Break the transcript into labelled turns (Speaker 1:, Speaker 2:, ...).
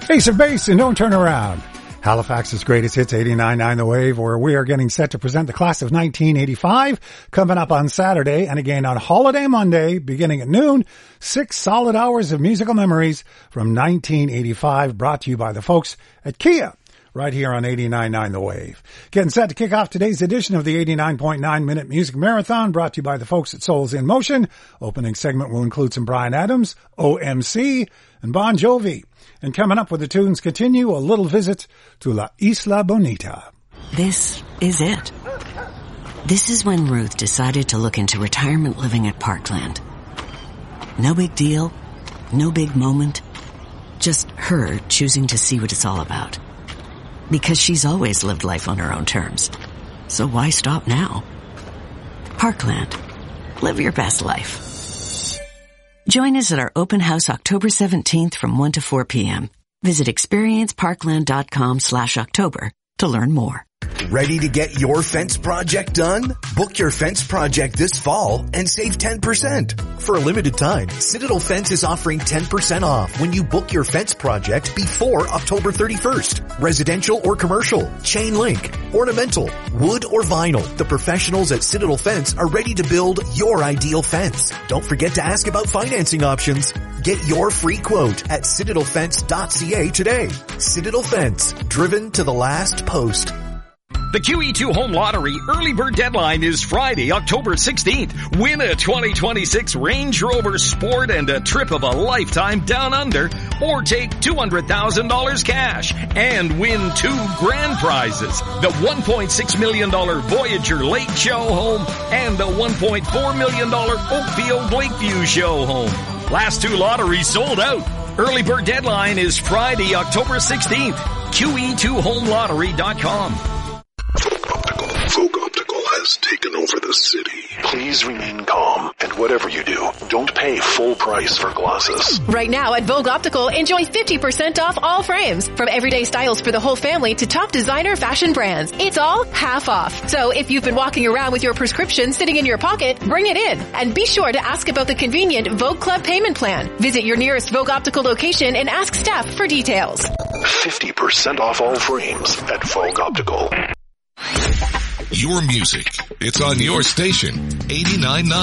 Speaker 1: Ace of Base and Don't Turn Around. Halifax's greatest hits, 89.9 The Wave, where we are getting set to present the class of 1985, coming up on Saturday and again on Holiday Monday, beginning at noon. 6 solid hours of musical memories from 1985, brought to you by the folks at Kia, right here on 89.9 The Wave. Getting set to kick off today's edition of the 89.9 Minute Music Marathon, brought to you by the folks at Souls in Motion. Opening segment will include some Bryan Adams, OMC, and Bon Jovi. And coming up with the tunes continue, a little visit to La Isla Bonita.
Speaker 2: This is it. This is when Ruth decided to look into retirement living at Parkland. No big deal, no big moment, just her choosing to see what it's all about. Because she's always lived life on her own terms. So why stop now? Parkland. Live your best life. Join us at our open house October 17th from 1 to 4 p.m. Visit experienceparkland.com/October to learn more.
Speaker 3: Ready to get your fence project done? Book your fence project this fall and save 10%. For a limited time, Citadel Fence is offering 10% off when you book your fence project before October 31st. Residential or commercial, chain link, ornamental, wood or vinyl. The professionals at Citadel Fence are ready to build your ideal fence. Don't forget to ask about financing options. Get your free quote at citadelfence.ca today. Citadel Fence, driven to the last post.
Speaker 4: The QE2 Home Lottery early bird deadline is Friday, October 16th. Win a 2026 Range Rover Sport and a trip of a lifetime down under, or take $200,000 cash and win 2 grand prizes. The $1.6 million Voyager Lake Show Home and the $1.4 million Oakfield Lakeview Show Home. Last 2 lotteries sold out. Early bird deadline is Friday, October 16th. QE2HomeLottery.com.
Speaker 5: Folk Optical has taken over the city. Please remain calm, and whatever you do, don't pay full price for glasses.
Speaker 6: Right now at Vogue Optical, enjoy 50% off all frames. From everyday styles for the whole family to top designer fashion brands. It's all half off. So if you've been walking around with your prescription sitting in your pocket, bring it in. And be sure to ask about the convenient Vogue Club payment plan. Visit your nearest Vogue Optical location and ask staff for details.
Speaker 5: 50% off all frames at Vogue Optical.
Speaker 7: Your music. It's on your station. 89.9